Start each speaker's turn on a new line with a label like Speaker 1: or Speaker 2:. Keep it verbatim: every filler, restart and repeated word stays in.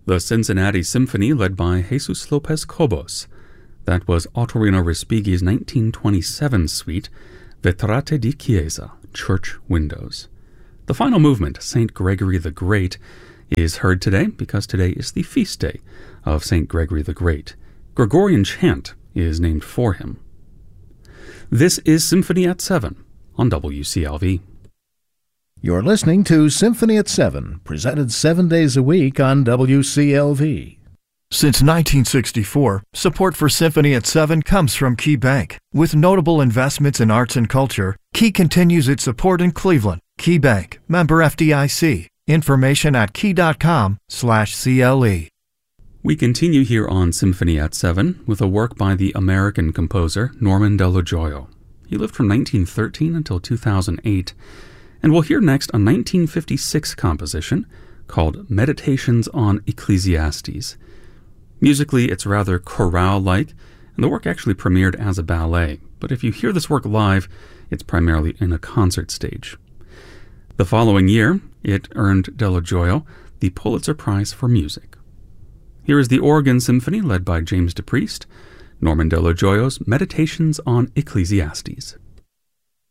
Speaker 1: The Cincinnati Symphony, led by Jesus Lopez Cobos. That was Ottorino Respighi's nineteen twenty-seven suite, Vetrate di Chiesa, Church Windows. The final movement, Saint Gregory the Great, is heard today because today is the feast day of Saint Gregory the Great. Gregorian chant is named for him. This is Symphony at seven on W C L V.
Speaker 2: You're listening to Symphony at seven, presented seven days a week on W C L V.
Speaker 3: Since nineteen sixty-four, support for Symphony at seven comes from Key Bank. With notable investments in arts and culture, Key continues its support in Cleveland. Key Bank, member F D I C. Information at key.com slash CLE.
Speaker 1: We continue here on Symphony at seven with a work by the American composer Norman Dello Gioia. He lived from nineteen thirteen until two thousand eight. And we'll hear next a nineteen fifty-six composition called Meditations on Ecclesiastes. Musically, it's rather chorale-like, and the work actually premiered as a ballet. But if you hear this work live, it's primarily in a concert stage. The following year, it earned Dello Gioia the Pulitzer Prize for Music. Here is the organ symphony led by James DePriest, Norman Dello Gioia's Meditations on Ecclesiastes.